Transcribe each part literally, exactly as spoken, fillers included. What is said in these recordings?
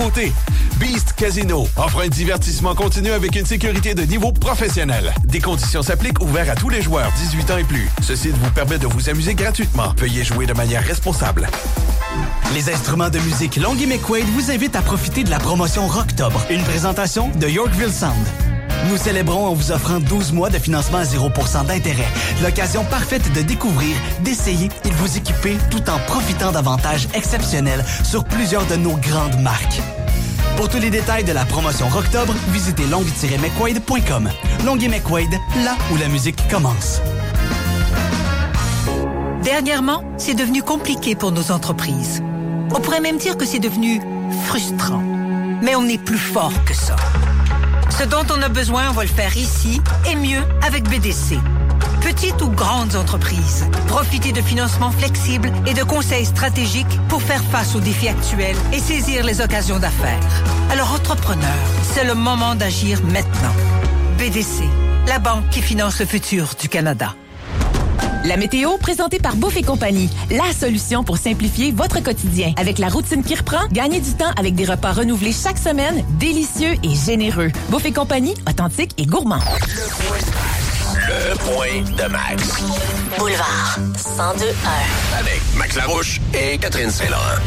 Beast Casino offre un divertissement continu avec une sécurité de niveau professionnel. Des conditions s'appliquent, ouverts à tous les joueurs dix-huit ans et plus. Ceci vous permet de vous amuser gratuitement. Veuillez jouer de manière responsable. Les instruments de musique Longuy McQuaid vous invitent à profiter de la promotion Rocktobre, une présentation de Yorkville Sound. Nous célébrons en vous offrant douze mois de financement à zéro pour cent d'intérêt. L'occasion parfaite de découvrir, d'essayer et de vous équiper tout en profitant d'avantages exceptionnels sur plusieurs de nos grandes marques. Pour tous les détails de la promotion Rocktobre, visitez longuy tiret mcquaid point com. Longuy McQuaid, là où la musique commence. Dernièrement, c'est devenu compliqué pour nos entreprises. On pourrait même dire que c'est devenu frustrant. Mais on est plus fort que ça. Ce dont on a besoin, on va le faire ici et mieux avec B D C. Petites ou grandes entreprises, profitez de financements flexibles et de conseils stratégiques pour faire face aux défis actuels et saisir les occasions d'affaires. Alors, entrepreneurs, c'est le moment d'agir maintenant. B D C, la banque qui finance le futur du Canada. La météo, présentée par Bouffe et Compagnie. La solution pour simplifier votre quotidien. Avec la routine qui reprend, gagnez du temps avec des repas renouvelés chaque semaine, délicieux et généreux. Bouffe et Compagnie, authentique et gourmand. Le point de Max. Boulevard cent deux un. Avec Max Larouche et Catherine Saint-Laurent.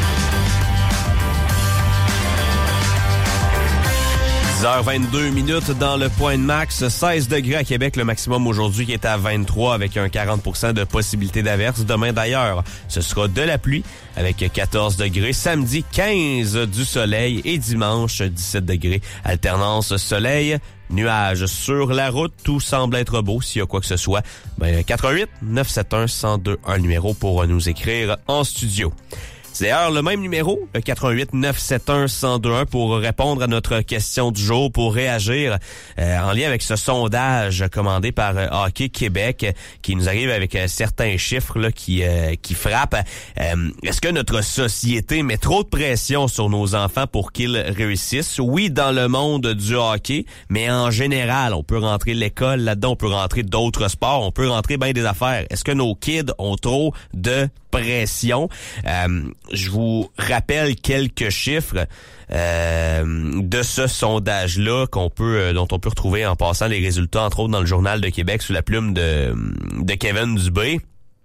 dix heures vingt-deux minutes dans le point de max. seize degrés à Québec, le maximum aujourd'hui qui est à vingt-trois avec un quarante pour cent de possibilité d'averse. Demain d'ailleurs, ce sera de la pluie avec quatorze degrés. Samedi, quinze du soleil et dimanche, dix-sept degrés. Alternance soleil, nuages sur la route. Tout semble être beau. S'il y a quoi que ce soit, ben, quatre un huit neuf sept un un zéro deux un numéro pour nous écrire en studio. C'est d'ailleurs le même numéro, le quatre un huit neuf sept un un zéro deux un, pour répondre à notre question du jour, pour réagir euh, en lien avec ce sondage commandé par euh, Hockey Québec, euh, qui nous arrive avec euh, certains chiffres là, qui euh, qui frappent. Euh, est-ce que notre société met trop de pression sur nos enfants pour qu'ils réussissent? Oui, dans le monde du hockey, mais en général, on peut rentrer l'école là-dedans, on peut rentrer d'autres sports, on peut rentrer bien des affaires. Est-ce que nos kids ont trop de pression? Euh, je vous rappelle quelques chiffres euh, de ce sondage-là qu'on peut, dont on peut retrouver en passant les résultats, entre autres dans le Journal de Québec, sous la plume de, de Kevin Dubé.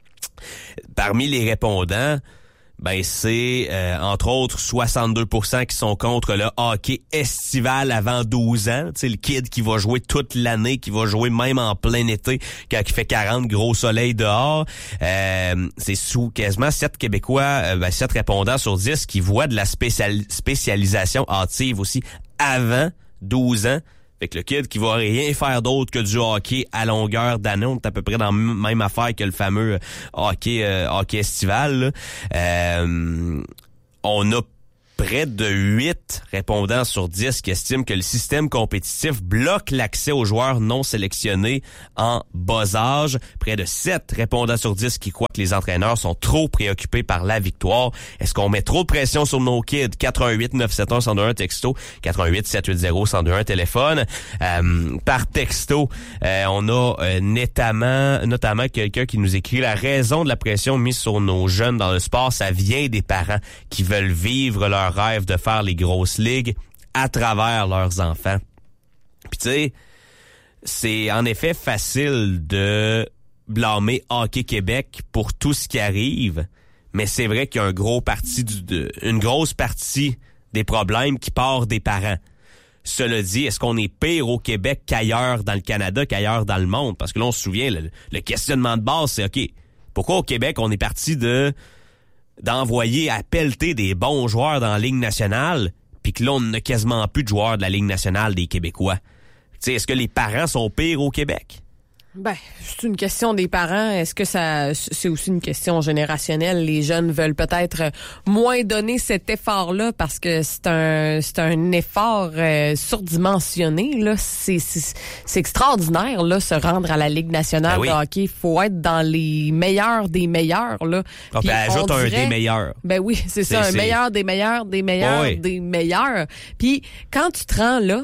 Parmi les répondants, ben c'est euh, entre autres soixante-deux pour cent qui sont contre le hockey estival avant douze ans. Tu sais, le kid qui va jouer toute l'année, qui va jouer même en plein été quand il fait quarante gros soleil dehors. Euh, c'est sous quasiment sept Québécois, euh, ben, sept répondants sur dix qui voient de la spécial- spécialisation hâtive aussi avant douze ans. Fait que le kid qui va rien faire d'autre que du hockey à longueur d'année, on est à peu près dans la même affaire que le fameux hockey euh, hockey estival. Là. Euh, on a près de huit répondants sur dix qui estiment que le système compétitif bloque l'accès aux joueurs non sélectionnés en bas âge. Près de sept répondants sur dix qui croient que les entraîneurs sont trop préoccupés par la victoire. Est-ce qu'on met trop de pression sur nos kids? quatre un huit neuf sept un un zéro deux un texto, quatre un huit sept huit zéro un zéro deux un téléphone. Euh, par texto, euh, on a euh, notamment, notamment quelqu'un qui nous écrit: la raison de la pression mise sur nos jeunes dans le sport, ça vient des parents qui veulent vivre leur rêve de faire les grosses ligues à travers leurs enfants. Puis tu sais, c'est en effet facile de blâmer Hockey Québec pour tout ce qui arrive, mais c'est vrai qu'il y a un gros parti du, de, une grosse partie des problèmes qui part des parents. Cela dit, est-ce qu'on est pire au Québec qu'ailleurs dans le Canada, qu'ailleurs dans le monde? Parce que là, on se souvient, le, le questionnement de base, c'est OK, pourquoi au Québec, on est parti de d'envoyer à pelleter des bons joueurs dans la Ligue nationale, puis que là, on n'a quasiment plus de joueurs de la Ligue nationale des Québécois? Tu sais, est-ce que les parents sont pires au Québec? Ben, c'est une question des parents. Est-ce que ça, c'est aussi une question générationnelle? Les jeunes veulent peut-être moins donner cet effort-là parce que c'est un, c'est un effort euh, surdimensionné. Là, c'est, c'est, c'est extraordinaire là, se rendre à la Ligue nationale ben oui. de hockey. Il faut être dans les meilleurs des meilleurs là. Ah, puis ajoute un dirait, des meilleurs. Ben oui, c'est, c'est ça, un c'est... meilleur des meilleurs, des meilleurs, oui. des meilleurs. Puis quand tu te rends là.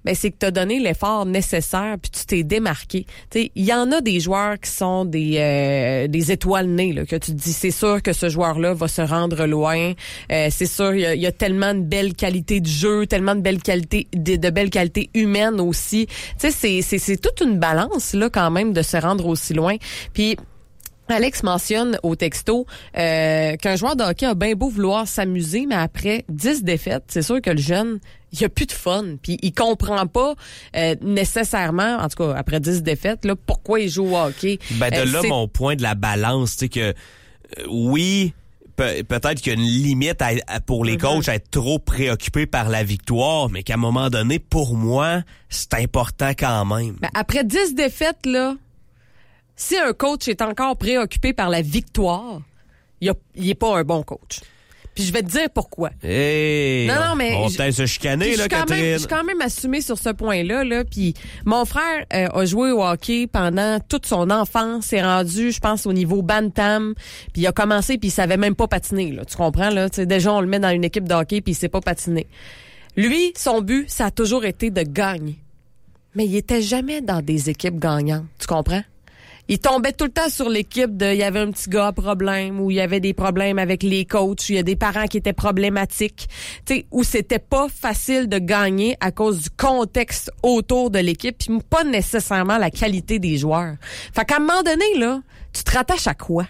ben c'est que tu as donné l'effort nécessaire puis tu t'es démarqué. Tu sais, il y en a des joueurs qui sont des euh, des étoiles nées là, que tu te dis c'est sûr que ce joueur-là va se rendre loin. Euh, c'est sûr il y, y a tellement de belles qualités de jeu, tellement de belles qualités de, de belles qualités humaines aussi. Tu sais c'est c'est c'est toute une balance là quand même de se rendre aussi loin. Puis Alex mentionne au texto euh, qu'un joueur de hockey a bien beau vouloir s'amuser, mais après dix défaites, c'est sûr que le jeune, il a plus de fun. Puis il comprend pas euh, nécessairement, en tout cas après dix défaites, là, pourquoi il joue au hockey. Ben de euh, là, c'est... mon point de la balance, tu sais que euh, oui, pe- peut-être qu'il y a une limite à, à, pour les coachs à être trop préoccupés par la victoire, mais qu'à un moment donné, pour moi, c'est important quand même. Ben, après dix défaites, là, si un coach est encore préoccupé par la victoire, il a, il est pas un bon coach. Puis je vais te dire pourquoi. Hey, non, non, mais on va je- peut-être se chicaner, là, Je Catherine. suis quand même assumée sur ce point-là. Là. Puis mon frère euh, a joué au hockey pendant toute son enfance. S'est rendu, je pense, au niveau bantam. Puis il a commencé, puis il savait même pas patiner. Là. Tu comprends? Là? Tu sais, déjà, on le met dans une équipe de hockey, puis il sait pas patiner. Lui, son but, ça a toujours été de gagner. Mais il était jamais dans des équipes gagnantes. Tu comprends? Il tombait tout le temps sur l'équipe de, il y avait un petit gars à problème, ou il y avait des problèmes avec les coachs, ou il y a des parents qui étaient problématiques, tu sais, où c'était pas facile de gagner à cause du contexte autour de l'équipe, puis pas nécessairement la qualité des joueurs. Fait qu'à un moment donné, là, tu te rattaches à quoi?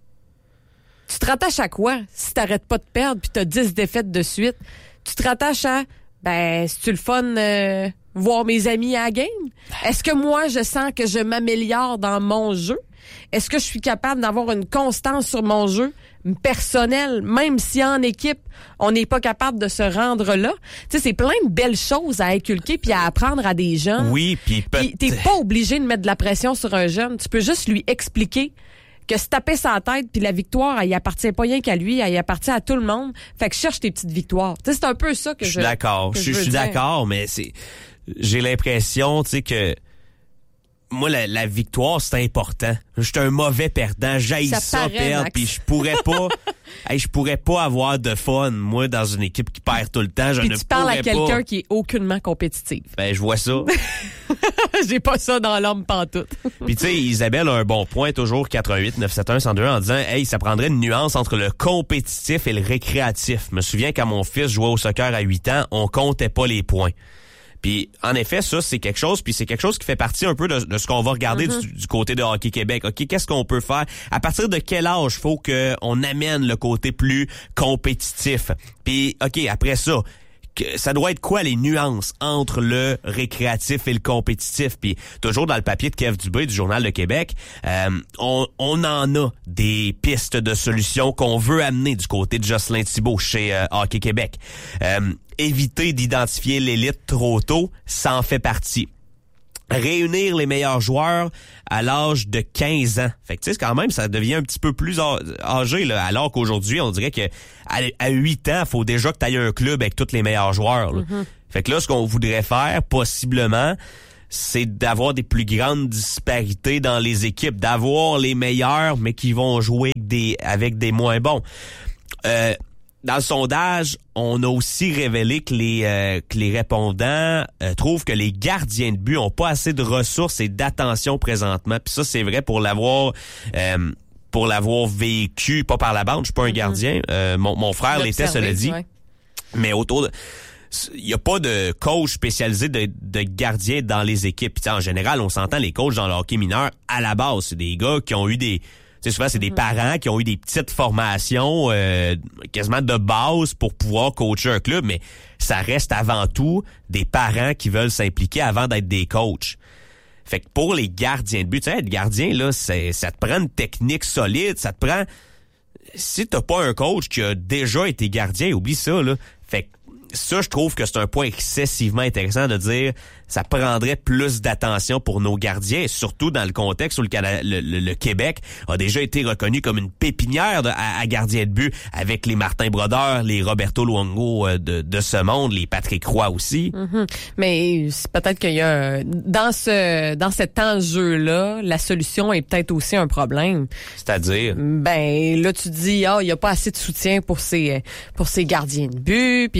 Tu te rattaches à quoi? Si t'arrêtes pas de perdre puis t'as dix défaites de suite, tu te rattaches à, ben, c'est-tu le fun, euh, voir mes amis à la game? Est-ce que moi, je sens que je m'améliore dans mon jeu? Est-ce que je suis capable d'avoir une constance sur mon jeu personnel, même si en équipe, on n'est pas capable de se rendre là? Tu sais, c'est plein de belles choses à inculquer puis à apprendre à des jeunes. Oui, puis Puis t'es pas obligé de mettre de la pression sur un jeune. Tu peux juste lui expliquer que se taper sa tête puis la victoire, elle y appartient pas rien qu'à lui, elle y appartient à tout le monde. Fait que cherche tes petites victoires. Tu sais, c'est un peu ça que je Je suis d'accord. que Je veux suis dire. d'accord, mais c'est, j'ai l'impression, tu sais, que moi, la, la victoire, c'est important. Je suis un mauvais perdant. J'haïs Ça ça, paraît, perdre, Max. puis je pourrais pas, hey, je pourrais pas avoir de fun, moi, dans une équipe qui perd tout le temps. Je Puis ne tu parles à pourrais quelqu'un pas. qui est aucunement compétitif. Ben, je vois ça. J'ai pas ça dans l'homme pantoute. Puis tu sais, Isabelle a un bon point, toujours quatre un huit neuf sept un un zéro deux en disant « Hey, ça prendrait une nuance entre le compétitif et le récréatif. » Je me souviens quand mon fils jouait au soccer à huit ans, on comptait pas les points. Puis en effet, ça, c'est quelque chose, puis c'est quelque chose qui fait partie un peu de, de ce qu'on va regarder Mm-hmm. du, du côté de Hockey Québec. OK, qu'est-ce qu'on peut faire? À partir de quel âge faut qu'on amène le côté plus compétitif? Puis, OK, après ça, que ça doit être quoi les nuances entre le récréatif et le compétitif? Puis toujours dans le papier de Kev Dubé du Journal de Québec, euh, on, on en a des pistes de solutions qu'on veut amener du côté de Jocelyn Thibault chez euh, Hockey Québec. Euh, éviter d'identifier l'élite trop tôt, ça en fait partie. Réunir les meilleurs joueurs à l'âge de quinze ans. Fait que tu sais, quand même, ça devient un petit peu plus âgé, là, alors qu'aujourd'hui, on dirait que à, à huit ans, il faut déjà que tu aies un club avec tous les meilleurs joueurs. Là. Mm-hmm. Fait que là, ce qu'on voudrait faire, possiblement, c'est d'avoir des plus grandes disparités dans les équipes, d'avoir les meilleurs, mais qui vont jouer des, avec des moins bons. Euh, Dans le sondage, on a aussi révélé que les euh, que les répondants euh, trouvent que les gardiens de but ont pas assez de ressources et d'attention présentement. Puis ça, c'est vrai pour l'avoir euh, pour l'avoir vécu, pas par la bande. Je suis pas un gardien. Euh, mon, mon frère l'était, cela dit. Ouais. Mais autour de... Il y a pas de coach spécialisé de, de gardien dans les équipes. Puis, en général, on s'entend les coachs dans le hockey mineur à la base. C'est des gars qui ont eu des... Tu sais, souvent, c'est des parents qui ont eu des petites formations euh, quasiment de base pour pouvoir coacher un club, mais ça reste avant tout des parents qui veulent s'impliquer avant d'être des coachs. Fait que pour les gardiens de but, tu sais, être gardien, là, c'est, ça te prend une technique solide, ça te prend... Si t'as pas un coach qui a déjà été gardien, oublie ça, là. Fait que ça, je trouve que c'est un point excessivement intéressant de dire ça prendrait plus d'attention pour nos gardiens, et surtout dans le contexte où le, Canada, le, le, le Québec a déjà été reconnu comme une pépinière de, à, à gardiens de but avec les Martin Brodeur, les Roberto Luongo de, de ce monde, les Patrick Roy aussi. Mm-hmm. Mais c'est peut-être qu'il y a dans ce dans cet enjeu-là, la solution est peut-être aussi un problème. C'est-à-dire? Ben là tu dis ah il y a pas assez de soutien pour ces pour ces gardiens de but, puis là ben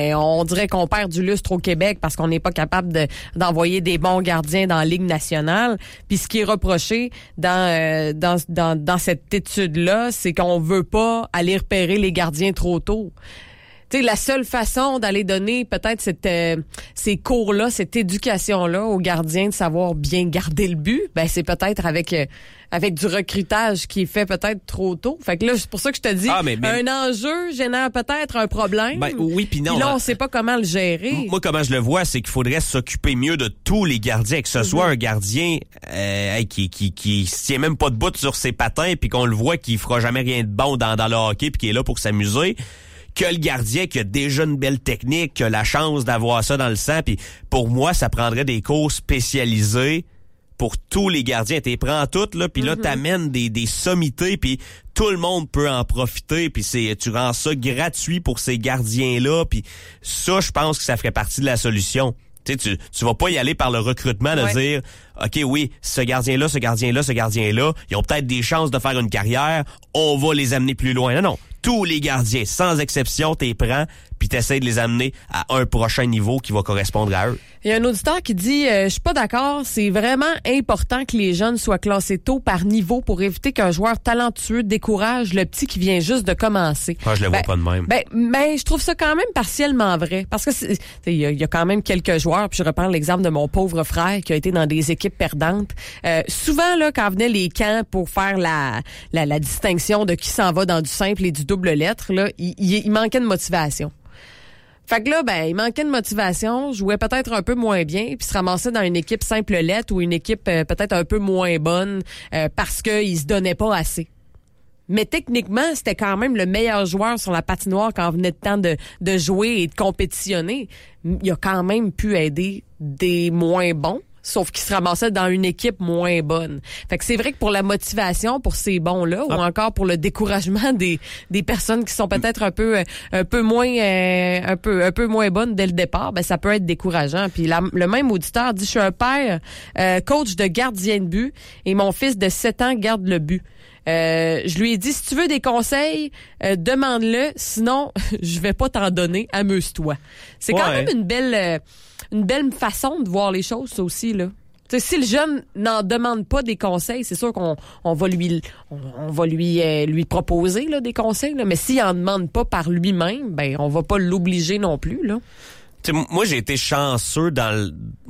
ben on dirait qu'on perd du lustre au Québec parce qu'on n'est pas capable de, d'envoyer des bons gardiens dans la Ligue nationale. Puis ce qui est reproché dans, euh, dans, dans, dans cette étude-là, c'est qu'on veut pas aller repérer les gardiens trop tôt. Tu sais, la seule façon d'aller donner peut-être cette, euh, ces cours-là, cette éducation-là aux gardiens de savoir bien garder le but, ben c'est peut-être avec euh, avec du recrutage qui est fait peut-être trop tôt. Fait que là, c'est pour ça que je te dis, ah, mais, mais... un enjeu génère peut-être un problème. Ben, oui, puis non. Puis là, on hein. sait pas comment le gérer. Moi, comment je le vois, c'est qu'il faudrait s'occuper mieux de tous les gardiens, que ce mm-hmm. soit un gardien euh, qui qui qui se tient même pas de bout sur ses patins, puis qu'on le voit qu'il fera jamais rien de bon dans dans le hockey, puis qui est là pour s'amuser. Que le gardien qui a déjà une belle technique, qui a la chance d'avoir ça dans le sang. Puis pour moi, ça prendrait des cours spécialisés pour tous les gardiens. T'es prends toutes, là, puis mm-hmm. là, t'amènes des, des sommités, puis tout le monde peut en profiter, puis c'est tu rends ça gratuit pour ces gardiens-là. Puis ça, je pense que ça ferait partie de la solution. Tu sais, tu, tu vas pas y aller par le recrutement de ouais. dire, OK, oui, ce gardien-là, ce gardien-là, ce gardien-là, ils ont peut-être des chances de faire une carrière, on va les amener plus loin. Non, non. Tous les gardiens, sans exception, t'es prends, puis t'essaies de les amener à un prochain niveau qui va correspondre à eux. Il y a un auditeur qui dit, euh, je suis pas d'accord, c'est vraiment important que les jeunes soient classés tôt par niveau pour éviter qu'un joueur talentueux décourage le petit qui vient juste de commencer. Moi, je le ben, vois pas de même. Ben, ben, je trouve ça quand même partiellement vrai, parce que il y, y a quand même quelques joueurs, puis je reprends l'exemple de mon pauvre frère qui a été dans des équipes perdantes. Euh, souvent, là, quand venaient les camps pour faire la, la, la distinction de qui s'en va dans du simple et du double lettre, là, il, il, il manquait de motivation. Fait que là, ben, il manquait de motivation, jouait peut-être un peu moins bien, puis se ramassait dans une équipe simple lettre ou une équipe euh, peut-être un peu moins bonne euh, parce qu'il se donnait pas assez. Mais techniquement, c'était quand même le meilleur joueur sur la patinoire quand venait le temps de, de jouer et de compétitionner. Il a quand même pu aider des moins bons. Sauf qu'il se ramassait dans une équipe moins bonne. Fait que c'est vrai que pour la motivation, pour ces bons-là, ah. ou encore pour le découragement des des personnes qui sont peut-être un peu un peu moins euh, un peu un peu moins bonnes dès le départ, ben ça peut être décourageant. Puis la, le même auditeur dit, je suis un père, euh, coach de gardien de but, et mon fils de sept ans garde le but. Euh, je lui ai dit, si tu veux des conseils, euh, demande-le, sinon je vais pas t'en donner, amuse-toi. C'est ouais. quand même une belle euh, une belle façon de voir les choses, ça aussi, là. T'sais, si le jeune n'en demande pas des conseils, c'est sûr qu'on on va lui on, on va lui euh, lui proposer là, des conseils, là, mais s'il en demande pas par lui-même, ben on va pas l'obliger non plus, là. T'sais, moi j'ai été chanceux dans le...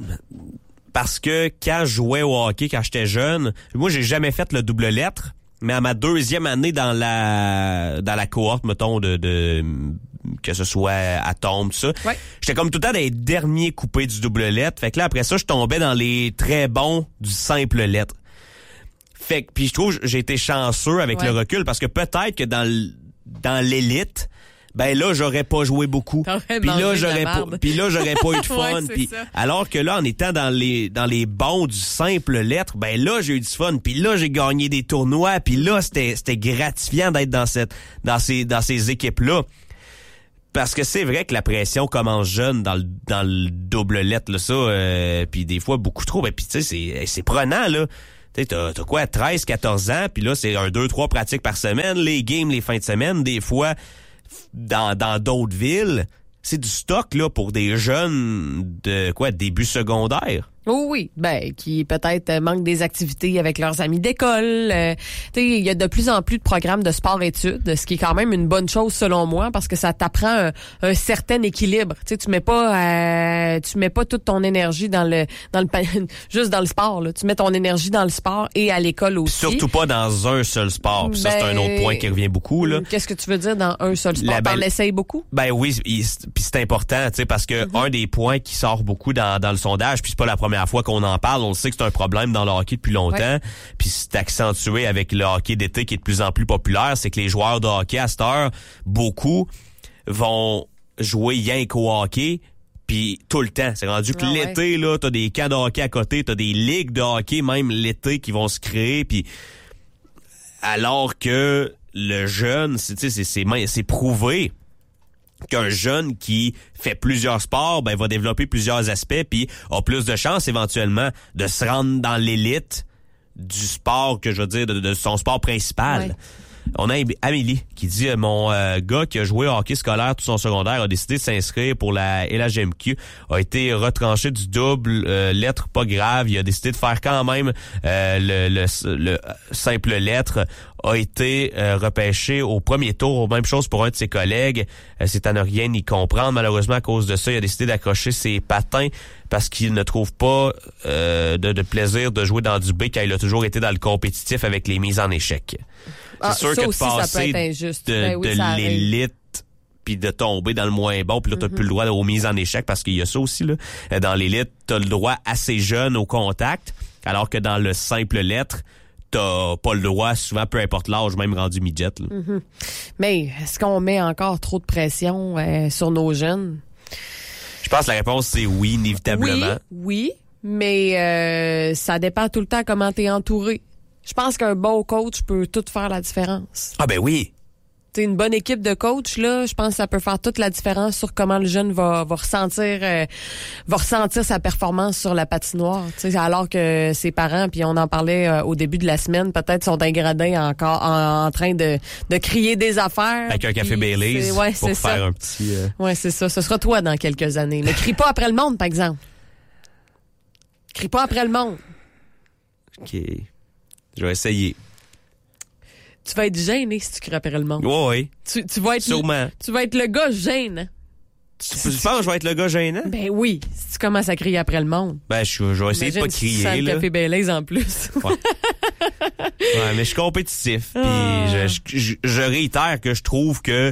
parce que quand je jouais au hockey quand j'étais jeune, moi j'ai jamais fait le double lettre. Mais à ma deuxième année dans la dans la cohorte, mettons, de, de que ce soit à tombe, tout ça, ouais. j'étais comme tout le temps dans les derniers coupés du double lettre. Fait que là, après ça, je tombais dans les très bons du simple lettre. Fait que, puis je trouve j'ai été chanceux avec ouais. le recul, parce que peut-être que dans l- dans l'élite, ben là j'aurais pas joué beaucoup. Puis là j'aurais pas puis là j'aurais pas eu de fun. ouais, puis alors que là en étant dans les dans les bons du simple lettre, ben là j'ai eu du fun. Puis là j'ai gagné des tournois. Puis là c'était c'était gratifiant d'être dans cette dans ces dans ces équipes là. Parce que c'est vrai que la pression commence jeune dans le dans le double lettre là, ça. Euh, puis des fois beaucoup trop. Ben puis tu sais c'est c'est prenant là. Tu t'as, t'as quoi, treize, quatorze ans. Puis là c'est un deux trois pratiques par semaine, les games les fins de semaine, des fois. Dans dans d'autres villes, c'est du stock là pour des jeunes de quoi début secondaire. Oh oui, ben qui peut-être euh, manquent des activités avec leurs amis d'école. Euh, tu sais, il y a de plus en plus de programmes de sport-études, ce qui est quand même une bonne chose selon moi, parce que ça t'apprend un, un certain équilibre. Tu sais, tu mets pas, euh, tu mets pas toute ton énergie dans le, dans le, juste dans le sport. Là. Tu mets ton énergie dans le sport et à l'école aussi. Surtout pas dans un seul sport. Puis ben, ça, c'est un autre point qui revient beaucoup là. Qu'est-ce que tu veux dire dans un seul sport? La, ben, T'en essayes beaucoup? Ben oui, puis c'est important, tu sais, parce que mm-hmm. un des points qui sort beaucoup dans, dans le sondage, puis c'est pas la première La fois qu'on en parle, on sait que c'est un problème dans le hockey depuis longtemps, ouais. puis c'est accentué avec le hockey d'été qui est de plus en plus populaire, c'est que les joueurs de hockey à cette heure, beaucoup vont jouer rien qu'au hockey, puis tout le temps. C'est rendu que ah, l'été, ouais. là, t'as des camps de hockey à côté, t'as des ligues de hockey même l'été qui vont se créer, puis alors que le jeune, c'est, c'est, c'est, c'est, c'est prouvé qu'un jeune qui fait plusieurs sports, ben va développer plusieurs aspects puis a plus de chances éventuellement de se rendre dans l'élite du sport que je veux dire de, de son sport principal. Ouais. On a Amélie qui dit euh, mon euh, gars qui a joué au hockey scolaire tout son secondaire a décidé de s'inscrire pour la L H M Q, a été retranché du double, euh, lettre pas grave, il a décidé de faire quand même euh, le, le, le simple lettre, a été euh, repêché au premier tour, même chose pour un de ses collègues, euh, c'est à ne rien y comprendre, malheureusement à cause de ça, il a décidé d'accrocher ses patins parce qu'il ne trouve pas euh, de, de plaisir de jouer dans du B quand il a toujours été dans le compétitif avec les mises en échec. Ah, c'est sûr ça que de aussi, ça passer peut être injuste. de, Ben oui, de ça arrive. l'élite puis de tomber dans le moins bon, puis là, t'as mm-hmm. plus le droit aux mises en échec, parce qu'il y a ça aussi, là. Dans l'élite, t'as le droit assez jeune au contact, alors que dans le simple lettre, t'as pas le droit, souvent, peu importe l'âge, même rendu midget, là. Mm-hmm. Mais est-ce qu'on met encore trop de pression euh, sur nos jeunes? Je pense que la réponse, c'est oui, inévitablement. Oui, oui, mais euh, ça dépend tout le temps comment t'es entouré. Je pense qu'un bon coach peut tout faire la différence. Ah ben oui. T'sais, une bonne équipe de coach, là, je pense que ça peut faire toute la différence sur comment le jeune va, va ressentir euh, va ressentir sa performance sur la patinoire. T'sais, alors que ses parents, puis on en parlait euh, au début de la semaine, peut-être sont dégradés encore en, en train de, de crier des affaires. Avec un café Baileys ouais, pour c'est faire ça. un petit... Euh... Ouais, c'est ça. Ce sera toi dans quelques années. Mais crie pas après le monde, par exemple. Crie pas après le monde. OK. Je vais essayer. Tu vas être gêné si tu cries après le monde. Oui, oui. Tu, tu vas être Sûrement. Le, tu vas être le gars gênant. Tu, tu penses que je vais être le gars gênant? Ben oui, si tu commences à crier après le monde. Ben, je, je vais essayer Imagine de pas crier, si tu sens là. le café Baileys en plus. Ouais. Ouais, mais je suis compétitif. Puis Ah. je, je, je réitère que je trouve que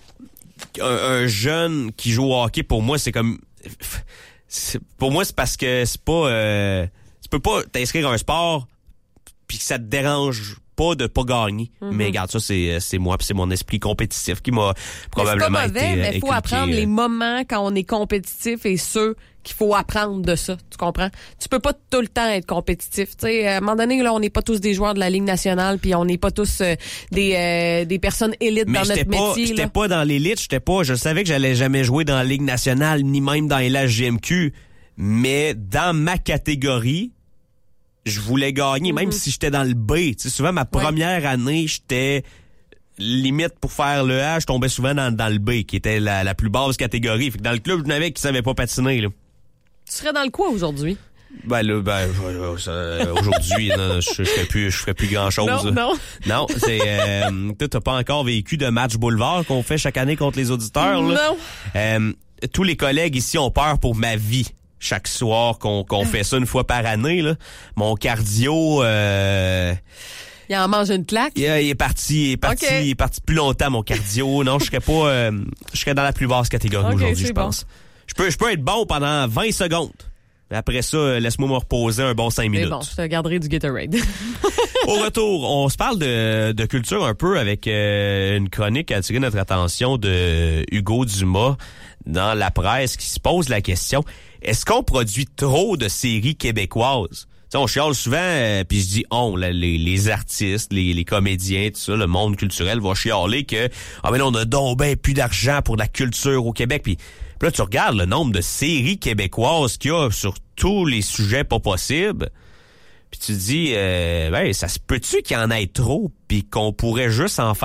un, un jeune qui joue au hockey, pour moi, c'est comme... C'est, pour moi, c'est parce que c'est pas... Euh, tu peux pas t'inscrire à un sport puis que ça te dérange pas de pas gagner. Mm-hmm. Mais regarde, ça, c'est, c'est moi puis c'est mon esprit compétitif qui m'a probablement c'est pas mauvais, été mais il faut inculqué. apprendre les moments quand on est compétitif et ceux qu'il faut apprendre de ça. Tu comprends? Tu peux pas tout le temps être compétitif. Tu sais, à un moment donné, là, on n'est pas tous des joueurs de la Ligue nationale puis on n'est pas tous euh, des euh, des personnes élites mais dans notre pas, métier. J'étais là. pas dans l'élite, j'étais pas... Je savais que j'allais jamais jouer dans la Ligue nationale ni même dans la G M Q, mais dans ma catégorie... je voulais gagner, mm-hmm. même si j'étais dans le B. Tu sais, souvent, ma première ouais. année, j'étais limite pour faire le A, je tombais souvent dans, dans le B, qui était la, la plus basse catégorie. Fait que dans le club, je n'avais qui savait pas patiner, là. Tu serais dans le quoi aujourd'hui? Ben là, ben ça, aujourd'hui, non, je, je ferais plus, je ferais plus grand chose. Non, non. Non, c'est euh, toi, t'as pas encore vécu de match boulevard qu'on fait chaque année contre les auditeurs, là. Non. Euh, tous les collègues ici ont peur pour ma vie. Chaque soir qu'on qu'on fait ça une fois par année, là. Mon cardio, euh, il en mange une claque. Il, il est parti, il est parti, okay. il est parti plus longtemps mon cardio. Non, je serais pas, euh, je serais dans la plus basse catégorie okay, aujourd'hui, je pense. Bon. Je peux, je peux être bon pendant vingt secondes. Après ça, laisse-moi me reposer un bon cinq minutes. Mais bon, je te garderai du Gatorade. Au retour, on se parle de, de culture un peu avec euh, une chronique qui a attiré notre attention de Hugo Dumas dans la presse qui se pose la question, est-ce qu'on produit trop de séries québécoises? T'sais, on chiale souvent, euh, puis je dis on, là, les, les artistes, les, les comédiens, tout ça, le monde culturel va chialer que ah mais là, on a donc ben plus d'argent pour la culture au Québec. Puis là, tu regardes le nombre de séries québécoises qu'il y a sur tous les sujets pas possibles. Puis tu te dis, euh, ben, ça se peut-tu qu'il y en ait trop, puis qu'on pourrait juste en faire